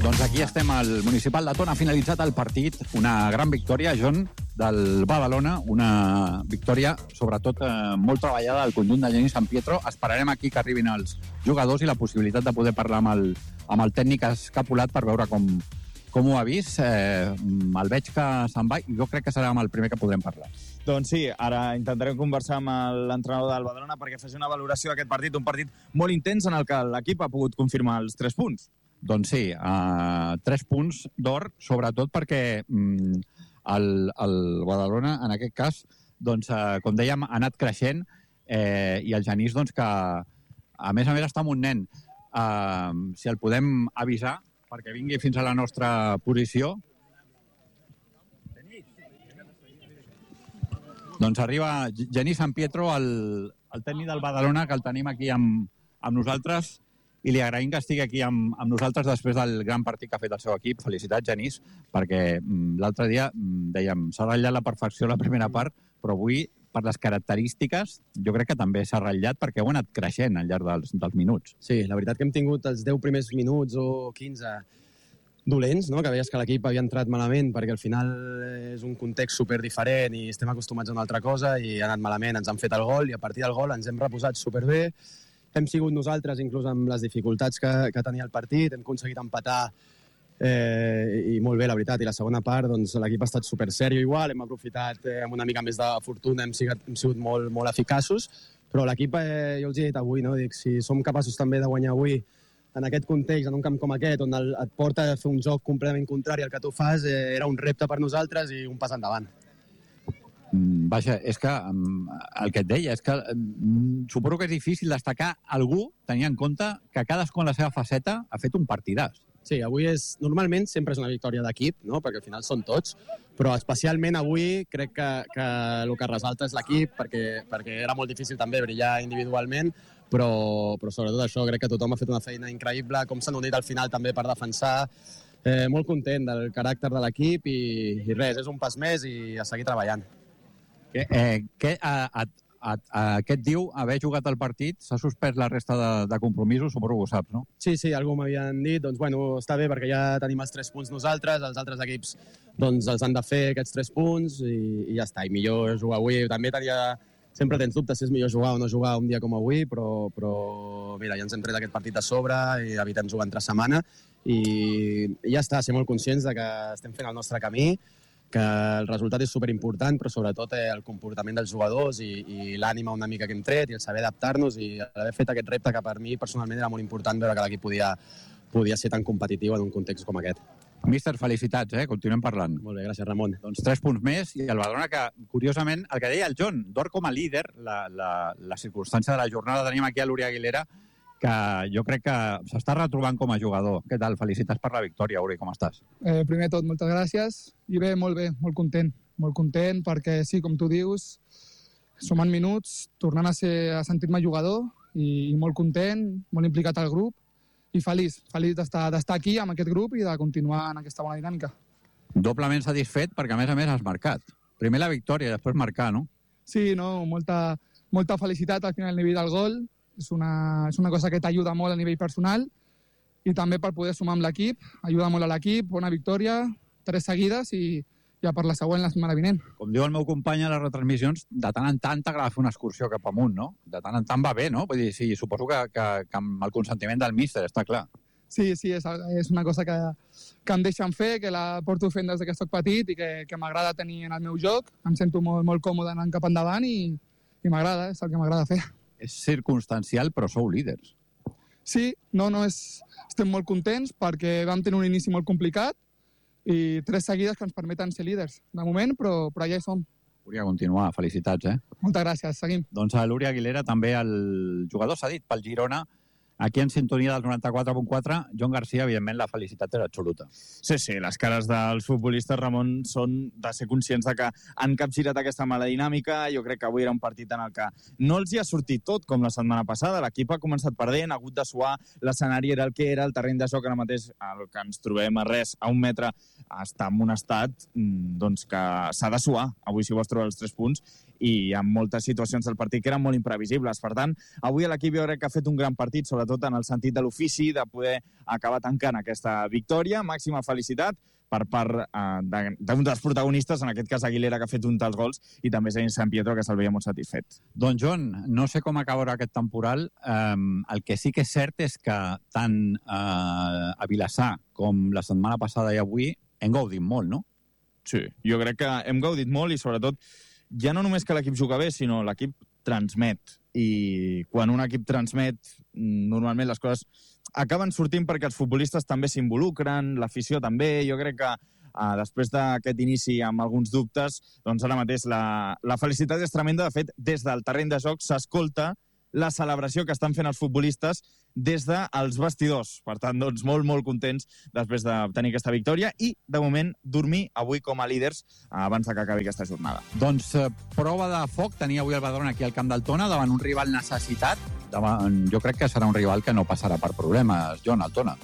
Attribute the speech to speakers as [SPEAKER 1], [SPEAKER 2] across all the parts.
[SPEAKER 1] Doncs aquí estem al Municipal de Tona, ha finalitzat el partit, una gran victòria, John, del Badalona, una victòria sobretot molt treballada del conjunt de Genís Sant Pietro. Esperarem aquí que arribin els jugadors i la possibilitat de poder parlar amb el tècnic escapulat per veure com ho ha vist. El veig que se'n va i jo crec que serà amb el primer que podrem parlar.
[SPEAKER 2] Doncs sí, ara intentarem conversar amb l'entrenador del Badalona perquè faci una valoració d'aquest partit, un partit molt intens en el que l'equip ha pogut confirmar els 3 punts.
[SPEAKER 1] Doncs sí, 3 punts d'or, sobretot perquè el Badalona, en aquest cas, doncs, com dèiem, ha anat creixent i el Genís, doncs, que a més està amb un nen. Si el podem avisar perquè vingui fins a la nostra posició. Doncs arriba Genís Sant Pietro, el tècnic del Badalona, que el tenim aquí amb nosaltres, i li agraïm que estigui aquí amb nosaltres després del gran partit que ha fet el seu equip. Felicitats, Genís, perquè l'altre dia, dèiem, s'ha ratllat la perfecció la primera part, però avui, per les característiques, jo crec que també s'ha ratllat perquè heu anat creixent al llarg dels minuts.
[SPEAKER 3] Sí, la veritat que hem tingut els 10 primers minuts o 15 dolents, no? Que veies que l'equip havia entrat malament perquè al final és un context super diferent i estem acostumats a una altra cosa i ha anat malament, ens han fet el gol i a partir del gol ens hem reposat superbé. Hem sigut nosaltres, inclús amb les dificultats que tenia el partit, hem aconseguit empatar i molt bé, la veritat. I la segona part, doncs, l'equip ha estat super sèrio igual, hem aprofitat amb una mica més de fortuna, hem sigut molt, molt eficaços, però l'equip, jo els he dit avui, no? Dic, si som capaços també de guanyar avui en aquest context, en un camp com aquest, on et porta a fer un joc completament contrari al que tu fas, era un repte per nosaltres i un pas endavant.
[SPEAKER 1] Vaja, és que el que et deia és que suposo que és difícil destacar algú tenint en compte que cadascú en la seva faceta ha fet un partidàs.
[SPEAKER 3] Sí, avui normalment sempre és una victòria d'equip, no? Perquè al final són tots, però especialment avui crec que el que resalta és l'equip perquè era molt difícil també brillar individualment, però sobretot això crec que tothom ha fet una feina increïble, com s'han unit al final també per defensar, molt content del caràcter de l'equip i res, és un pas més i a seguir treballant.
[SPEAKER 1] Què et diu haver jugat el partit? S'ha suspès la resta de compromisos, suposo que ho saps, no?
[SPEAKER 3] Sí, algú m'havien dit, doncs bueno, està bé perquè ja tenim els 3 punts nosaltres, els altres equips doncs els han de fer aquests 3 punts i ja està, i millor jugar avui. També sempre tens dubtes si és millor jugar o no jugar un dia com avui, però mira, ja ens hem tret aquest partit a sobre i evitem jugar entre setmana i ja està, ser molt conscients de que estem fent el nostre camí, que el resultat és superimportant, però sobretot el comportament dels jugadors i l'ànima una mica que hem tret i el saber adaptar-nos i haver fet aquest repte que per mi personalment era molt important veure que l'equip podia ser tan competitiu en un context com aquest.
[SPEAKER 1] Míster, felicitats, continuem parlant.
[SPEAKER 3] Molt bé, gràcies, Ramon.
[SPEAKER 1] Doncs 3 punts més i el Badalona que, curiosament, el que deia el John, d'or com a líder, la circumstància de la jornada, tenim aquí a l'Uri Aguilera, que jo crec que s'està retrobant com a jugador. Què tal? Felicitats per la victòria, Uri, com estàs?
[SPEAKER 4] Primer de tot, moltes gràcies. I bé, molt content perquè sí, com tu dius, sumant minuts, tornant a sentir-me jugador i molt content, molt implicat al grup i feliç d'estar aquí amb aquest grup i de continuar en aquesta bona dinàmica.
[SPEAKER 1] Doblement satisfet perquè a més has marcat. Primer la victòria i després marcar, no?
[SPEAKER 4] Sí, no, molta felicitat al final al nivell del gol. És una cosa que t'ajuda molt a nivell personal i també per poder sumar amb l'equip. Ajuda molt a l'equip, bona victòria, 3 seguides i ja per la següent la setmana vinent.
[SPEAKER 1] Com diu el meu company a les retransmissions, de tant en tant t'agrada fer una excursió cap amunt, no? De tant en tant va bé, no? Vull dir, sí, suposo que amb el consentiment del míster, està clar.
[SPEAKER 4] Sí, és una cosa que em deixen fer, que la porto fent des que soc petit i que m'agrada tenir en el meu joc. Em sento molt còmode anant cap endavant i m'agrada, és el que m'agrada fer.
[SPEAKER 1] És circumstancial, però sou líders.
[SPEAKER 4] Sí, estem molt contents perquè vam tenir un inici molt complicat i 3 seguides que ens permeten ser líders. De moment, però ja hi som.
[SPEAKER 1] Hauria de continuar, felicitats,
[SPEAKER 4] Moltes gràcies, seguim.
[SPEAKER 1] Doncs a l'Uri Aguilera, també el jugador cedit pel Girona, aquí en sintonia del 94.4, John Garcia, evidentment, la felicitat és absoluta.
[SPEAKER 2] Sí, les cares dels futbolistes, Ramon, són de ser conscients de que han capgirat aquesta mala dinàmica. Jo crec que avui era un partit en el que no els hi ha sortit tot, com la setmana passada. L'equip ha començat perdent, ha hagut de suar, l'escenari era el que era, el terreny de joc ara mateix, el que ens trobem a res, a 1 metre, està en un estat doncs, que s'ha de suar. Avui si vols trobar els 3 punts i amb moltes situacions del partit que eren molt imprevisibles. Per tant, avui l'equip jo crec que ha fet un gran partit, sobretot en el sentit de l'ofici, de poder acabar tancant aquesta victòria. Màxima felicitat per part d'un dels protagonistes, en aquest cas Aguilera, que ha fet un dels gols, i també Zenit Sant Pietro, que se'l veia molt satisfet.
[SPEAKER 1] Doncs, Joan, no sé com acabarà aquest temporal. El que sí que és cert és que tant a Vilassar com la setmana passada i avui hem gaudit molt, no?
[SPEAKER 2] Sí, jo crec que hem gaudit molt i, sobretot, ja no només que l'equip juga bé, sinó l'equip transmet. I quan un equip transmet, normalment les coses acaben sortint perquè els futbolistes també s'involucren, l'afició també. Jo crec que després d'aquest inici amb alguns dubtes, doncs ara mateix la felicitat és tremenda. De fet, des del terreny de joc s'escolta la celebració que estan fent els futbolistes des dels vestidors. Per tant, doncs, molt, molt contents després de tenir aquesta victòria i, de moment, dormir avui com a líders abans que acabi aquesta jornada.
[SPEAKER 1] Doncs prova de foc tenia avui el Badalona aquí al Camp del Tona davant un rival necessitat. Jo crec que serà un rival que no passarà per problemes, Joan, el Tona.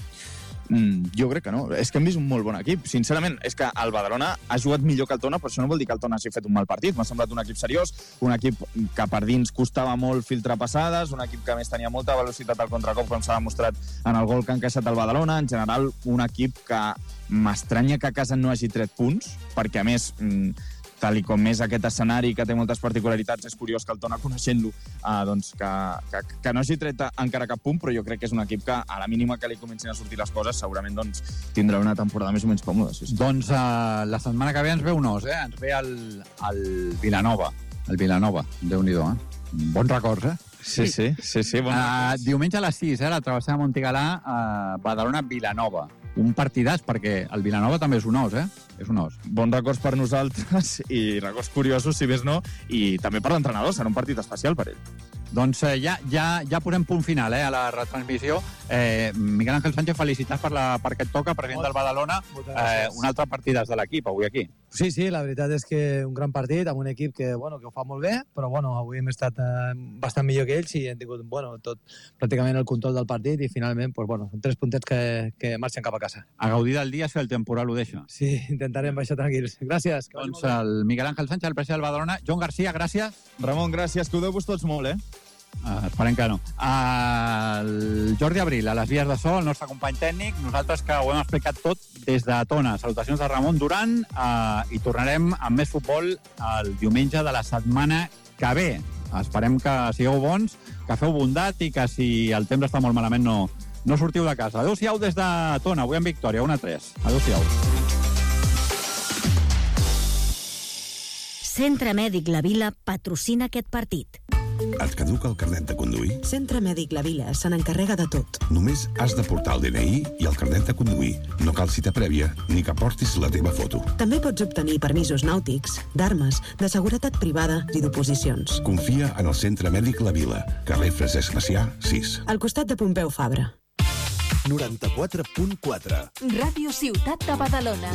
[SPEAKER 2] Jo crec que no. És que hem vist un molt bon equip. Sincerament, és que el Badalona ha jugat millor que el Tona, però això no vol dir que el Tona hagi fet un mal partit. M'ha semblat un equip seriós, un equip que per dins costava molt filtrar passades, un equip que a més tenia molta velocitat al contracop, com s'ha demostrat en el gol que ha encaixat el Badalona. En general, un equip que m'estranya que a casa no hagi tret punts, perquè a més, tal i com és aquest escenari que té moltes particularitats, és curiós que el Tona, coneixent-lo, doncs que no hagi tret encara cap punt, però jo crec que és un equip que, a la mínima que li comencin a sortir les coses, segurament doncs, tindrà una temporada més o menys còmoda. Sí.
[SPEAKER 1] Doncs la setmana que ve ens ve un os, Ens ve el Vilanova. El Vilanova, Déu-n'hi-do, Bons records,
[SPEAKER 2] Sí, bon
[SPEAKER 1] diumenge a les 6, la travessada de Montigalà, Badalona-Vilanova. Un partidàs, perquè el Vilanova també és un os, És un os.
[SPEAKER 2] Bons records per nosaltres i records curiosos, si més no, i també per l'entrenador, serà un partit especial per ell.
[SPEAKER 1] Doncs ja posem punt final a la retransmissió. Miguel Ángel Sánchez, felicitats per aquest toc, president del Badalona. Un altre partidàs de l'equip avui aquí.
[SPEAKER 5] Sí, la veritat és que un gran partit amb un equip que ho fa molt bé, però avui hem estat bastant millor que ells i hem tingut tot pràcticament el control del partit i finalment 3 puntets que marxen cap a casa.
[SPEAKER 1] A gaudir del dia si el temporal ho deixa.
[SPEAKER 5] Sí, intentarem baixar tranquils. Gràcies.
[SPEAKER 1] Doncs el Miguel Ángel Sánchez, el president del Badalona. Joan Garcia, gràcies.
[SPEAKER 2] Ramon, gràcies. Cuideu-vos tots molt,
[SPEAKER 1] esperem que no. El Jordi Abril, a les vies de so, el nostre company tècnic, nosaltres que ho hem explicat tot des de Tona. Salutacions de Ramon Duran i tornarem amb més futbol el diumenge de la setmana que ve. Esperem que sigueu bons, que feu bondat i que si el temps està molt malament no sortiu de casa. Adéu-siau des de Tona, avui en victòria, 1-3. Adéu-siau.
[SPEAKER 6] Centre Mèdic La Vila patrocina aquest partit.
[SPEAKER 7] Et caduca el carnet de conduir?
[SPEAKER 8] Centre Mèdic La Vila se n'encarrega de tot.
[SPEAKER 7] Només has de portar el DNI i el carnet de conduir. No cal cita prèvia ni que portis la teva foto.
[SPEAKER 8] També pots obtenir permisos nàutics, d'armes, de seguretat privada i d'oposicions.
[SPEAKER 7] Confia en el Centre Mèdic La Vila, carrer Francesc Macià, 6.
[SPEAKER 8] Al costat de Pompeu Fabra.
[SPEAKER 9] 94.4
[SPEAKER 6] Ràdio Ciutat de Badalona.